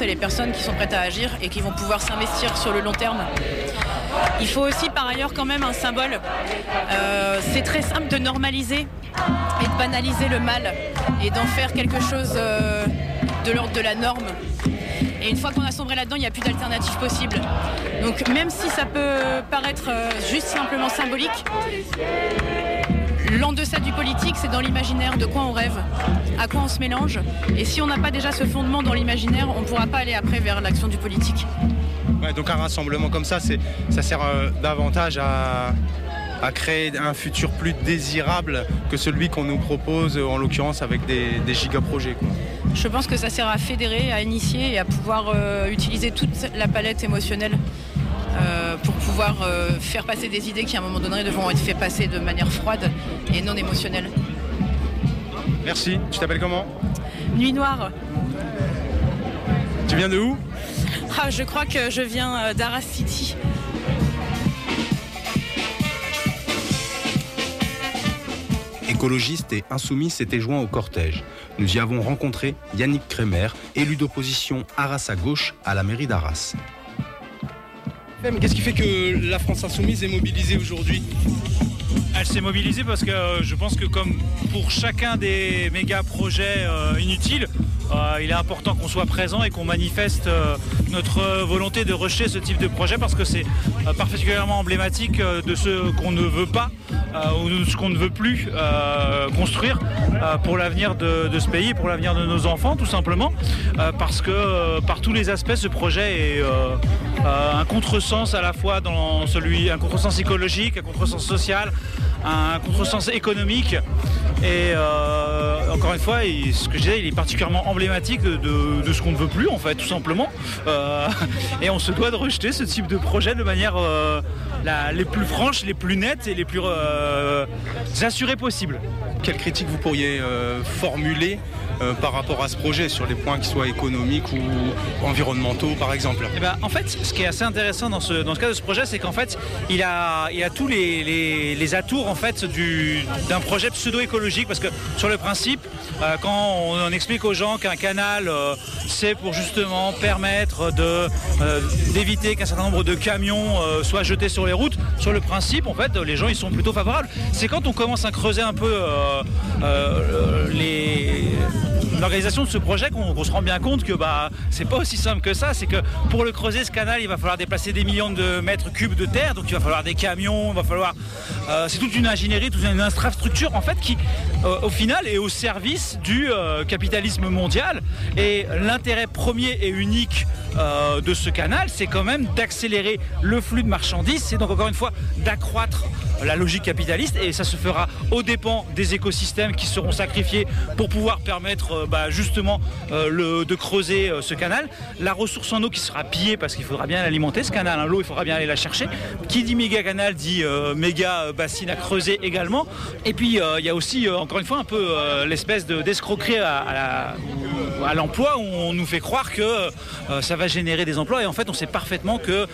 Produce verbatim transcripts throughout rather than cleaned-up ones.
c'est les personnes qui sont prêtes à agir et qui vont pouvoir s'investir sur le long terme. Il faut aussi par ailleurs quand même un symbole. Euh, c'est très simple de normaliser et de banaliser le mal et d'en faire quelque chose euh, de l'ordre de la norme. Et une fois qu'on a sombré là-dedans, il n'y a plus d'alternative possible. Donc même si ça peut paraître euh, juste simplement symbolique, l'en-deçà du politique, c'est dans l'imaginaire de quoi on rêve, à quoi on se mélange. Et si on n'a pas déjà ce fondement dans l'imaginaire, on ne pourra pas aller après vers l'action du politique. Ouais, donc un rassemblement comme ça, c'est, ça sert euh, davantage à, à créer un futur plus désirable que celui qu'on nous propose, en l'occurrence avec des, des giga-projets, quoi. Je pense que ça sert à fédérer, à initier et à pouvoir euh, utiliser toute la palette émotionnelle euh, pour pouvoir euh, faire passer des idées qui à un moment donné devront être fait passer de manière froide et non émotionnelle. Merci. Tu t'appelles comment ? Nuit Noire. Tu viens de où ? Ah, je crois que je viens d'Arras City. Écologistes et insoumis s'étaient joints au cortège. Nous y avons rencontré Yannick Crémer, élu d'opposition Arras à gauche à la mairie d'Arras. Qu'est-ce qui fait que la France insoumise est mobilisée aujourd'hui ? Elle s'est mobilisée parce que euh, je pense que comme pour chacun des méga projets euh, inutiles, euh, il est important qu'on soit présent et qu'on manifeste euh, notre volonté de rejeter ce type de projet parce que c'est euh, particulièrement emblématique euh, de ce qu'on ne veut pas euh, ou de ce qu'on ne veut plus euh, construire euh, pour l'avenir de, de ce pays et pour l'avenir de nos enfants tout simplement euh, parce que euh, par tous les aspects ce projet est euh, euh, un contresens à la fois dans celui, un contresens écologique, un contresens social, un contresens économique et euh, encore une fois il, ce que je disais il est particulièrement emblématique de, de, de ce qu'on ne veut plus en fait tout simplement euh, et on se doit de rejeter ce type de projet de manière euh, la, les plus franches, les plus nettes et les plus euh, assurées possible. Quelle critique vous pourriez euh, formuler euh, par rapport à ce projet sur les points qui soient économiques ou environnementaux par exemple ? Eh ben, en fait, ce qui est assez intéressant dans ce, dans ce cas de ce projet, c'est qu'en fait, il a, il a tous les, les, les atours en fait, du, d'un projet pseudo-écologique parce que sur le principe, euh, quand on, on explique aux gens qu'un canal, euh, c'est pour justement permettre de, euh, d'éviter qu'un certain nombre de camions euh, soient jetés sur les routes, sur le principe, en fait, les gens ils sont plutôt favorables. C'est quand on commence à creuser un peu euh, euh, les... l'organisation de ce projet qu'on, qu'on se rend bien compte que bah, c'est pas aussi simple que ça. C'est que pour le creuser ce canal, il va falloir déplacer des millions de mètres cubes de terre, donc il va falloir des camions, il va falloir euh, c'est toute une ingénierie, toute une infrastructure en fait qui euh, au final est au service du euh, capitalisme mondial. Et l'intérêt premier et unique euh, de ce canal, c'est quand même d'accélérer le flux de marchandises, c'est donc encore une fois d'accroître la logique capitaliste et ça se fera aux dépens des écosystèmes qui seront sacrifiés pour pouvoir permettre euh, bah, justement euh, le, de creuser euh, ce canal. La ressource en eau qui sera pillée parce qu'il faudra bien l'alimenter ce canal, hein, l'eau il faudra bien aller la chercher. Qui dit méga canal dit euh, méga bassine à creuser également. Et puis il euh, y a aussi euh, encore une fois un peu euh, l'espèce de, d'escroquerie à, à, la, à l'emploi où on nous fait croire que euh, ça va générer des emplois et en fait on sait parfaitement que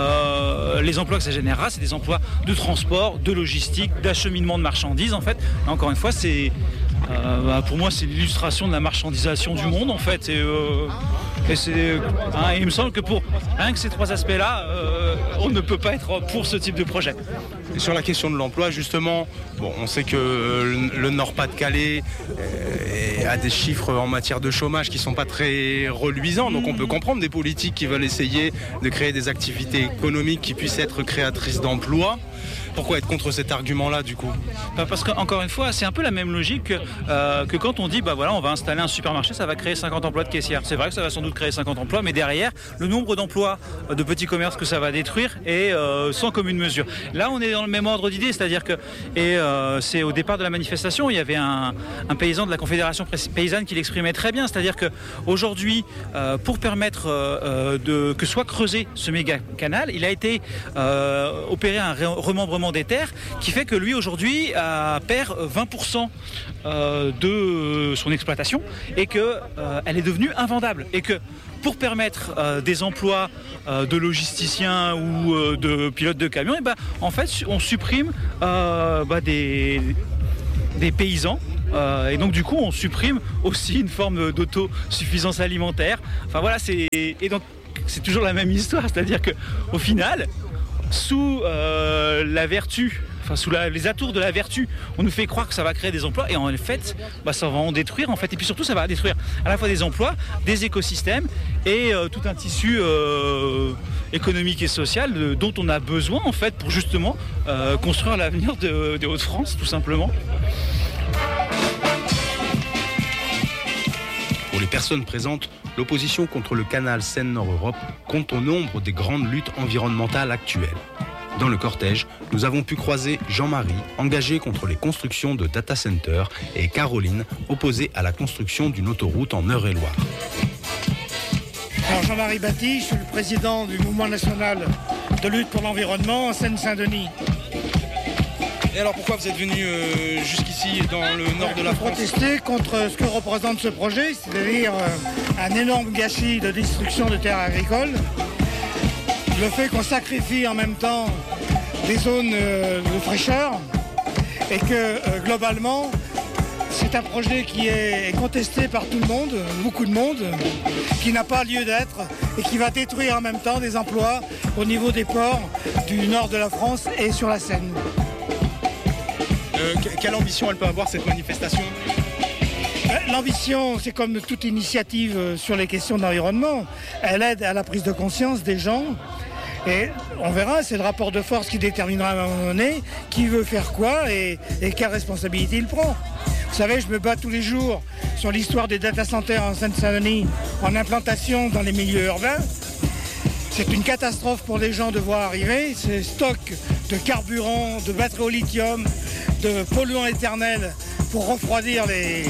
euh, les emplois que ça générera c'est des emplois de transport, de logistique, d'acheminement de marchandises en fait. Encore une fois c'est euh, bah, pour moi c'est l'illustration de la marchandisation du monde en fait et, euh, et c'est, hein, il me semble que pour rien que ces trois aspects là euh, on ne peut pas être pour ce type de projet. Et sur la question de l'emploi justement, bon, on sait que le, le Nord-Pas-de-Calais euh, a des chiffres en matière de chômage qui sont pas très reluisants, donc on peut comprendre des politiques qui veulent essayer de créer des activités économiques qui puissent être créatrices d'emplois. Pourquoi être contre cet argument-là du coup ? Bah parce qu'encore une fois, c'est un peu la même logique que, euh, que quand on dit bah voilà, on va installer un supermarché, ça va créer cinquante emplois de caissières. C'est vrai que ça va sans doute créer cinquante emplois, mais derrière, le nombre d'emplois de petits commerces que ça va détruire est euh, sans commune mesure. Là, on est dans le même ordre d'idée, c'est-à-dire que et euh, c'est au départ de la manifestation, il y avait un, un paysan de la Confédération paysanne qui l'exprimait très bien, c'est-à-dire que aujourd'hui, euh, pour permettre euh, de, que soit creusé ce méga canal, il a été euh, opéré un remembrement des terres qui fait que lui aujourd'hui euh, perd vingt pour cent euh, de son exploitation et qu'elle euh, est devenue invendable et que pour permettre euh, des emplois euh, de logisticiens ou euh, de pilotes de camions, et ben, en fait on supprime euh, bah, des, des paysans Euh, et donc du coup on supprime aussi une forme d'autosuffisance alimentaire. Enfin voilà, c'est et donc c'est toujours la même histoire, c'est-à-dire que au final, sous euh, la vertu, enfin sous la, les atours de la vertu, on nous fait croire que ça va créer des emplois et en fait, bah, ça va en détruire en fait. Et puis surtout, ça va détruire à la fois des emplois, des écosystèmes et euh, tout un tissu euh, économique et social de, dont on a besoin en fait pour justement euh, construire l'avenir de, de Hauts-de-France, tout simplement. Pour les personnes présentes, l'opposition contre le canal Seine-Nord-Europe compte au nombre des grandes luttes environnementales actuelles. Dans le cortège, nous avons pu croiser Jean-Marie, engagé contre les constructions de data centers, et Caroline, opposée à la construction d'une autoroute en Eure-et-Loire. Alors Jean-Marie Batty, je suis le président du mouvement national de lutte pour l'environnement en Seine-Saint-Denis. Et alors pourquoi vous êtes venu euh, jusqu'ici dans le nord de la France ? Protester contre ce que représente ce projet, c'est-à-dire euh, un énorme gâchis de destruction de terres agricoles. Le fait qu'on sacrifie en même temps des zones euh, de fraîcheur et que euh, globalement c'est un projet qui est contesté par tout le monde, beaucoup de monde, qui n'a pas lieu d'être et qui va détruire en même temps des emplois au niveau des ports du nord de la France et sur la Seine. Euh, quelle ambition elle peut avoir cette manifestation ? L'ambition, c'est comme toute initiative sur les questions d'environnement. Elle aide à la prise de conscience des gens. Et on verra, c'est le rapport de force qui déterminera à un moment donné qui veut faire quoi et, et quelle responsabilité il prend. Vous savez, je me bats tous les jours sur l'histoire des data centers en Seine-Saint-Denis en implantation dans les milieux urbains. C'est une catastrophe pour les gens de voir arriver ces stocks de carburant, de batteries au lithium, de polluants éternels pour refroidir les,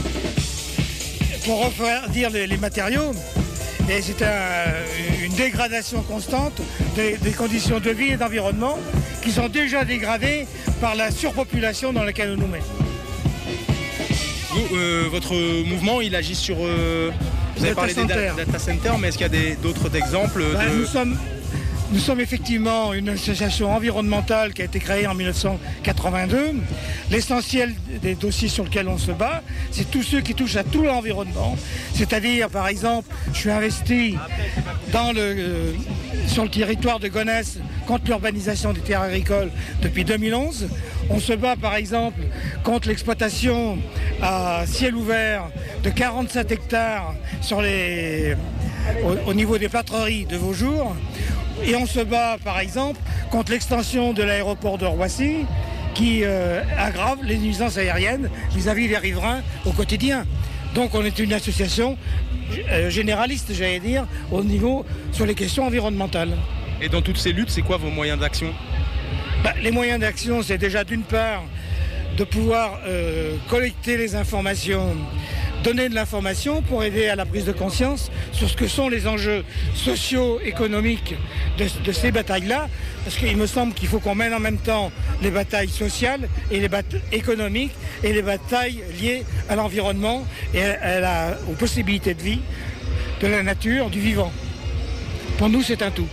pour refroidir les, les matériaux. Et c'est un, une dégradation constante des, des conditions de vie et d'environnement qui sont déjà dégradées par la surpopulation dans laquelle on nous met. Vous, euh, votre mouvement, il agit sur... Euh, vous avez data parlé center. des data centers, mais est-ce qu'il y a d'autres exemples Ben, de... nous, sommes, nous sommes effectivement une association environnementale qui a été créée en mille neuf cent quatre-vingt-deux. L'essentiel des dossiers sur lesquels on se bat, c'est tous ceux qui touchent à tout l'environnement. C'est-à-dire, par exemple, je suis investi dans le, euh, sur le territoire de Gonesse contre l'urbanisation des terres agricoles depuis deux mille onze. On se bat, par exemple, contre l'exploitation à ciel ouvert de quarante-sept hectares sur les, au, au niveau des plâtreries de Vaujours. Et on se bat, par exemple, contre l'extension de l'aéroport de Roissy qui euh, aggrave les nuisances aériennes vis-à-vis des riverains au quotidien. Donc on est une association euh, généraliste, j'allais dire, au niveau sur les questions environnementales. Et dans toutes ces luttes, c'est quoi vos moyens d'action ? Bah, les moyens d'action, c'est déjà d'une part de pouvoir euh, collecter les informations, donner de l'information pour aider à la prise de conscience sur ce que sont les enjeux socio-économiques de, de ces batailles-là, parce qu'il me semble qu'il faut qu'on mène en même temps les batailles sociales et les batailles économiques et les batailles liées à l'environnement et à la, aux possibilités de vie de la nature, du vivant. Pour nous, c'est un tout.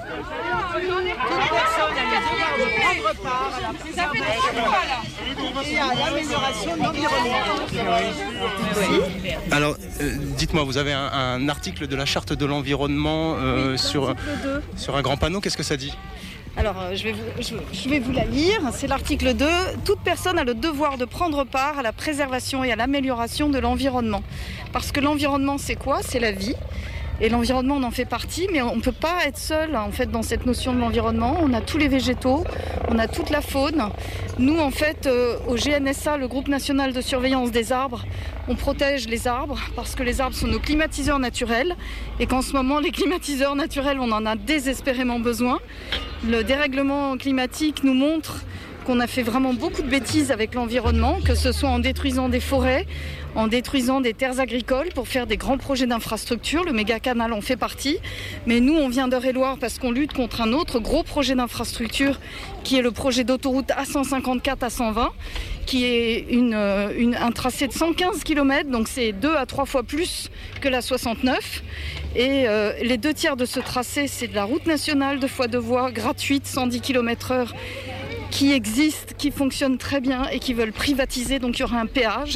Prendre part à la préservation et à l'amélioration de l'environnement. Alors, euh, dites-moi, vous avez un, un article de la Charte de l'environnement euh, oui, sur, sur un grand panneau, qu'est-ce que ça dit ? Alors, je vais, vous, je, je vais vous la lire. C'est l'article deux. Toute personne a le devoir de prendre part à la préservation et à l'amélioration de l'environnement. Parce que l'environnement, c'est quoi ? C'est la vie. Et l'environnement, on en fait partie, mais on ne peut pas être seul en fait, dans cette notion de l'environnement. On a tous les végétaux, on a toute la faune. Nous, en fait, euh, au G N S A, le groupe national de surveillance des arbres, on protège les arbres parce que les arbres sont nos climatiseurs naturels et qu'en ce moment, les climatiseurs naturels, on en a désespérément besoin. Le dérèglement climatique nous montre qu'on a fait vraiment beaucoup de bêtises avec l'environnement, que ce soit en détruisant des forêts, en détruisant des terres agricoles pour faire des grands projets d'infrastructure. Le méga canal en fait partie. Mais nous, on vient d'Eure-et-Loire parce qu'on lutte contre un autre gros projet d'infrastructure qui est le projet d'autoroute A cent cinquante-quatre à cent vingt, qui est une, une, un tracé de cent quinze kilomètres, donc c'est deux à trois fois plus que la soixante-neuf. Et euh, les deux tiers de ce tracé, c'est de la route nationale de fois de voies gratuite, cent dix kilomètres heure, qui existent, qui fonctionnent très bien et qui veulent privatiser, donc il y aura un péage.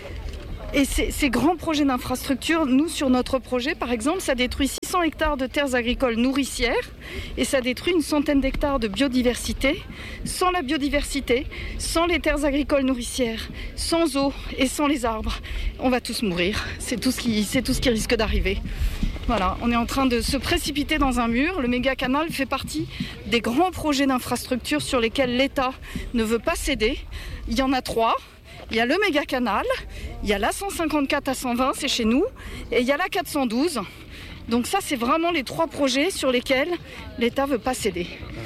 Et ces, ces grands projets d'infrastructure, nous sur notre projet par exemple, ça détruit six cents hectares de terres agricoles nourricières et ça détruit une centaine d'hectares de biodiversité. Sans la biodiversité, sans les terres agricoles nourricières, sans eau et sans les arbres, on va tous mourir. C'est tout ce qui, c'est tout ce qui risque d'arriver. Voilà, on est en train de se précipiter dans un mur. Le méga canal fait partie des grands projets d'infrastructure sur lesquels l'État ne veut pas céder. Il y en a trois. Il y a le méga canal, il y a l'A cent cinquante-quatre A cent vingt, c'est chez nous, et il y a l'A quatre cent douze. Donc ça, c'est vraiment les trois projets sur lesquels l'État ne veut pas céder.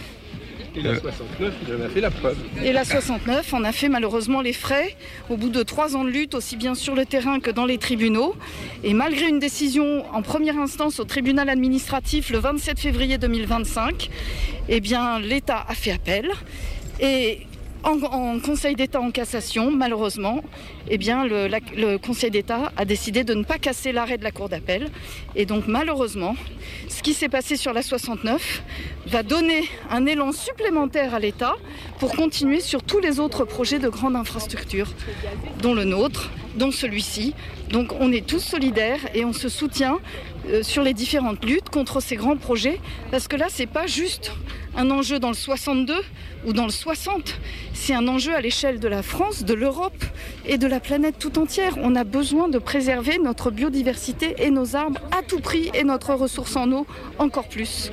Et la soixante-neuf, il en a fait la preuve. Et la soixante-neuf, on a fait malheureusement les frais au bout de trois ans de lutte, aussi bien sur le terrain que dans les tribunaux. Et malgré une décision en première instance au tribunal administratif le vingt-sept février deux mille vingt-cinq, eh bien l'État a fait appel. Et En, en Conseil d'État en cassation, malheureusement, eh bien, le, la, le Conseil d'État a décidé de ne pas casser l'arrêt de la Cour d'appel. Et donc, malheureusement, ce qui s'est passé sur la soixante-neuf va donner un élan supplémentaire à l'État pour continuer sur tous les autres projets de grande infrastructure, dont le nôtre, dont celui-ci. Donc, on est tous solidaires et on se soutient euh, sur les différentes luttes contre ces grands projets, parce que là, c'est pas juste un enjeu dans le soixante-deux ou dans le soixante, c'est un enjeu à l'échelle de la France, de l'Europe et de la planète tout entière. On a besoin de préserver notre biodiversité et nos arbres à tout prix et notre ressource en eau encore plus.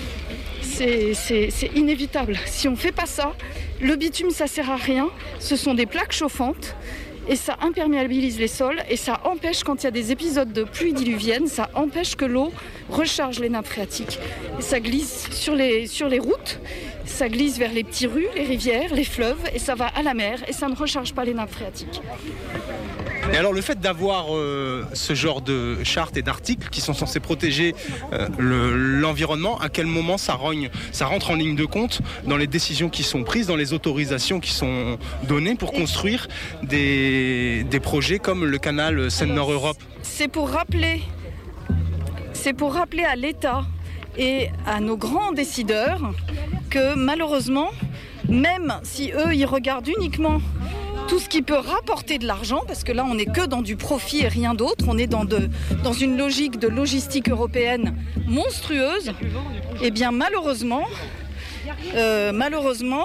C'est, c'est, c'est inévitable. Si on ne fait pas ça, le bitume, ça ne sert à rien. Ce sont des plaques chauffantes et ça imperméabilise les sols et ça empêche, quand il y a des épisodes de pluie diluvienne, ça empêche que l'eau recharge les nappes phréatiques. Et ça glisse sur les, sur les routes, ça glisse vers les petits rues, les rivières, les fleuves et ça va à la mer et ça ne recharge pas les nappes phréatiques. Et alors le fait d'avoir euh, ce genre de chartes et d'articles qui sont censés protéger euh, le, l'environnement, à quel moment ça rogne, ça rentre en ligne de compte dans les décisions qui sont prises, dans les autorisations qui sont données pour construire des, des projets comme le canal Seine-Nord-Europe? C'est pour rappeler, c'est pour rappeler à l'État et à nos grands décideurs que malheureusement, même si eux ils regardent uniquement tout ce qui peut rapporter de l'argent, parce que là on n'est que dans du profit et rien d'autre, on est dans, de, dans une logique de logistique européenne monstrueuse, et bien malheureusement, euh, malheureusement,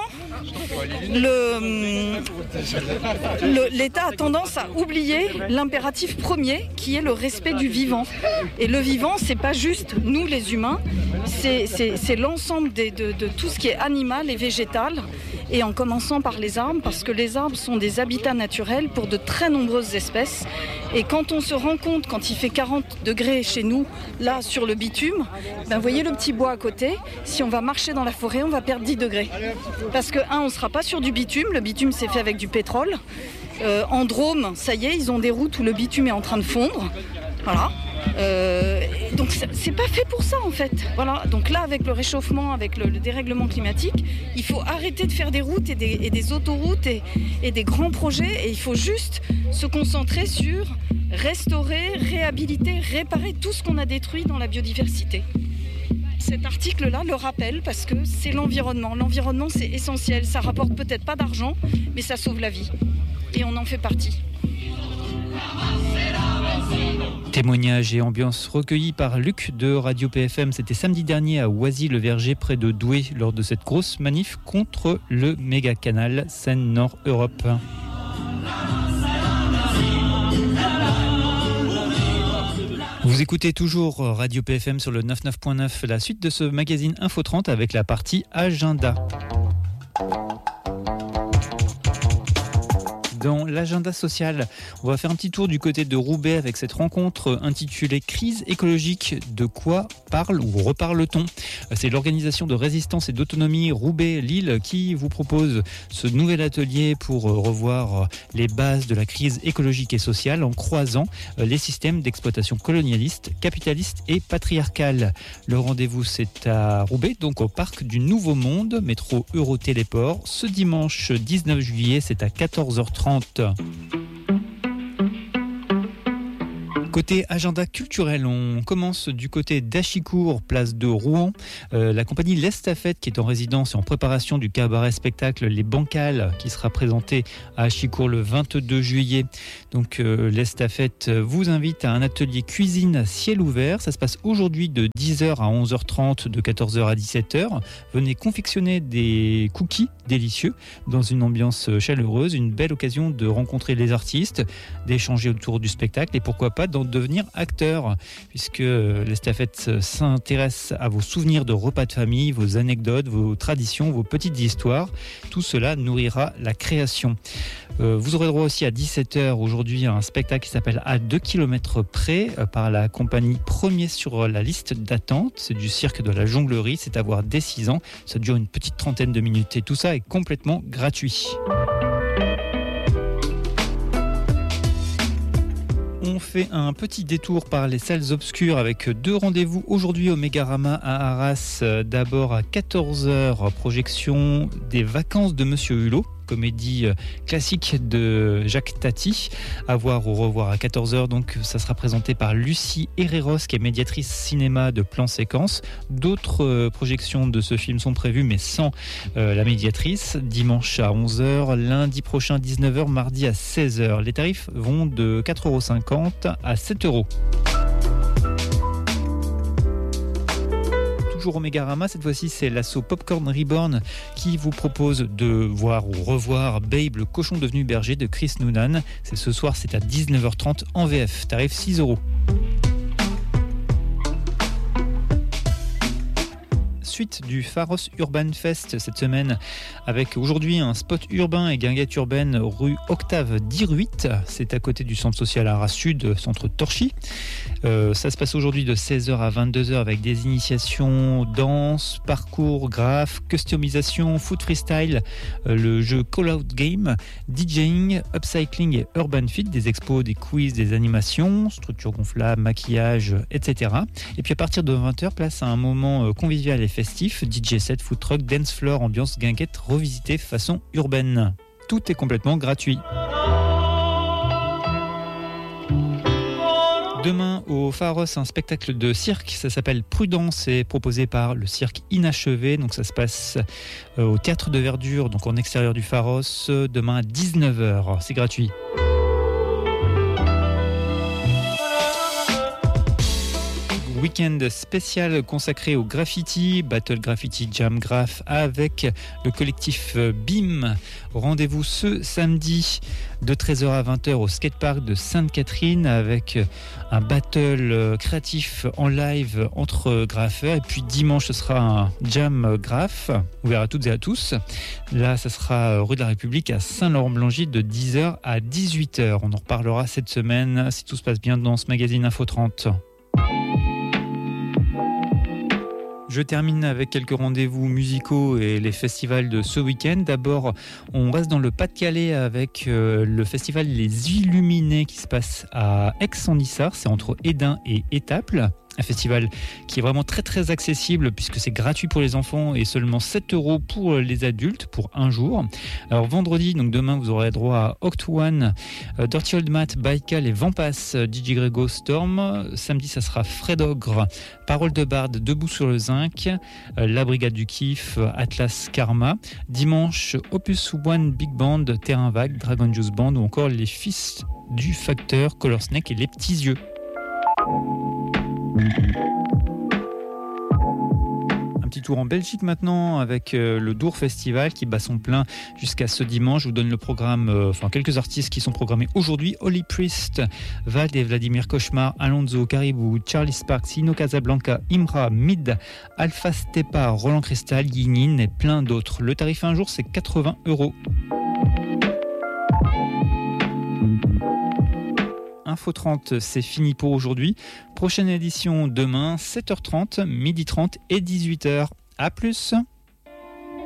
le, le, l'État a tendance à oublier l'impératif premier qui est le respect du vivant. Et le vivant, c'est pas juste nous les humains, c'est, c'est, c'est l'ensemble des, de, de tout ce qui est animal et végétal. Et en commençant par les arbres, parce que les arbres sont des habitats naturels pour de très nombreuses espèces. Et quand on se rend compte, quand il fait quarante degrés chez nous, là sur le bitume, ben voyez le petit bois à côté, si on va marcher dans la forêt, on va perdre dix degrés. Parce que, un, on ne sera pas sur du bitume, le bitume c'est fait avec du pétrole. Euh, en Drôme, ça y est, ils ont des routes où le bitume est en train de fondre. Voilà. Euh, donc c'est pas fait pour ça en fait. Voilà. Donc là avec le réchauffement, avec le, le dérèglement climatique, il faut arrêter de faire des routes et des, et des autoroutes et, et des grands projets et il faut juste se concentrer sur restaurer, réhabiliter, réparer tout ce qu'on a détruit dans la biodiversité. Cet article-là le rappelle parce que c'est l'environnement. L'environnement c'est essentiel, ça rapporte peut-être pas d'argent, mais ça sauve la vie et on en fait partie. Témoignages et ambiance recueillis par Luc de Radio P F M. C'était samedi dernier à Oisy-le-Verger, près de Douai, lors de cette grosse manif contre le méga canal Seine-Nord-Europe. Vous écoutez toujours Radio P F M sur le quatre-vingt-neuf point neuf, la suite de ce magazine Info trente avec la partie agenda. Dans l'agenda social, on va faire un petit tour du côté de Roubaix avec cette rencontre intitulée « Crise écologique, de quoi parle ou reparle-t-on ?» C'est l'organisation de résistance et d'autonomie Roubaix-Lille qui vous propose ce nouvel atelier pour revoir les bases de la crise écologique et sociale en croisant les systèmes d'exploitation colonialiste, capitaliste et patriarcale. Le rendez-vous, c'est à Roubaix, donc au parc du Nouveau Monde, métro Eurotéléport. Ce dimanche dix-neuf juillet, c'est à quatorze heures trente. Côté agenda culturel, on commence du côté d'Achicourt, place de Rouen. Euh, la compagnie L'Estafette, qui est en résidence et en préparation du cabaret spectacle Les Bancales, qui sera présenté à Achicourt le vingt-deux juillet. Donc euh, L'Estafette vous invite à un atelier cuisine à ciel ouvert. Ça se passe aujourd'hui de dix heures à onze heures trente, de quatorze heures à dix-sept heures. Venez confectionner des cookies délicieux dans une ambiance chaleureuse. Une belle occasion de rencontrer les artistes, d'échanger autour du spectacle et pourquoi pas d'en devenir acteur, puisque l'Estafette s'intéresse à vos souvenirs de repas de famille, vos anecdotes, vos traditions, vos petites histoires. Tout cela nourrira la création. Euh, vous aurez droit aussi à dix-sept heures aujourd'hui à un spectacle qui s'appelle À deux kilomètres près euh, par la compagnie Premier sur la liste d'attente. C'est du cirque de la jonglerie, c'est à voir dès six ans. Ça dure une petite trentaine de minutes et tout ça est complètement gratuit. On fait un petit détour par les salles obscures avec deux rendez-vous aujourd'hui au Mégarama à Arras. D'abord à quatorze heures, projection des Vacances de Monsieur Hulot, comédie classique de Jacques Tati, à voir ou revoir à quatorze heures. Donc ça sera présenté par Lucie Herreros, qui est médiatrice cinéma de Plan Séquence. D'autres projections de ce film sont prévues, mais sans euh, la médiatrice. Dimanche à onze heures, lundi prochain dix-neuf heures, mardi à seize heures. Les tarifs vont de quatre euros cinquante à sept euros. Toujours au Mégarama, cette fois-ci c'est l'asso Popcorn Reborn qui vous propose de voir ou revoir Babe, le cochon devenu berger de Chris Noonan. C'est ce soir, c'est à dix-neuf heures trente en V F, tarif six euros. Suite du Pharos Urban Fest cette semaine avec aujourd'hui un spot urbain et guinguette urbaine rue Octave Diruit. C'est à côté du centre social Arras Sud, centre Torchy. Euh, ça se passe aujourd'hui de seize heures à vingt-deux heures avec des initiations danse, parcours, graphes, customisation, foot freestyle, euh, le jeu Call Out Game, DJing, upcycling et urban fit, des expos, des quiz, des animations, structure gonflable, maquillage, et cetera. Et puis à partir de vingt heures, place à un moment convivial et festif, D J set, food truck, dance floor, ambiance guinguette revisitée façon urbaine. Tout est complètement gratuit. Demain au Pharos, un spectacle de cirque, ça s'appelle Prudence, c'est proposé par le cirque Inachevé. Donc ça se passe au Théâtre de Verdure, donc en extérieur du Pharos, demain à dix-neuf heures. C'est gratuit. Week-end spécial consacré au graffiti, Battle Graffiti Jam Graph avec le collectif B I M. Rendez-vous ce samedi de treize heures à vingt heures au skatepark de Sainte-Catherine avec un battle créatif en live entre graffeurs. Et puis dimanche, ce sera un Jam Graph ouvert à toutes et à tous. Là, ça sera rue de la République à Saint-Laurent-Blangy de dix heures à dix-huit heures. On en reparlera cette semaine si tout se passe bien dans ce magazine Info trente. Je termine avec quelques rendez-vous musicaux et les festivals de ce week-end. D'abord, on reste dans le Pas-de-Calais avec euh, le festival Les Illuminés qui se passe à Aix-en-Issard. C'est entre Édin et Étaples. Un festival qui est vraiment très très accessible puisque c'est gratuit pour les enfants et seulement sept euros pour les adultes pour un jour. Alors vendredi, donc demain, vous aurez droit à Oct One, euh, Dirty Old Mat, Baikal et Vampas, D J Grego Storm. Samedi, ça sera Fred Ogre, Parole de Barde, Debout sur le Zinc, euh, La Brigade du Kiff, Atlas Karma. Dimanche, Opus One Big Band, Terrain Vague, Dragon Juice Band ou encore les Fils du Facteur, Color Snake et Les Petits Yeux. Un petit tour en Belgique maintenant avec euh, le Dour Festival qui bat son plein jusqu'à ce dimanche. Je vous donne le programme, euh, enfin quelques artistes qui sont programmés aujourd'hui. Holy Priest, Vald et Vladimir Cauchemar, Alonso, Caribou, Charlie Sparks, Sino Casablanca, Imra, Mid, Alpha Stepa, Roland Cristal, Yinin et plein d'autres. Le tarif un jour, c'est quatre-vingts euros. Info trente, c'est fini pour aujourd'hui. Prochaine édition demain, sept heures trente, midi trente et dix-huit heures. À plus.